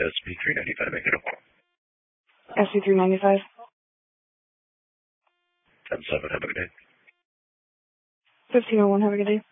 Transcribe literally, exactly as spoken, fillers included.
S P three ninety-five, make it up. S P three ninety-five. ten seven, have a good day. fifteen oh one, have a good day.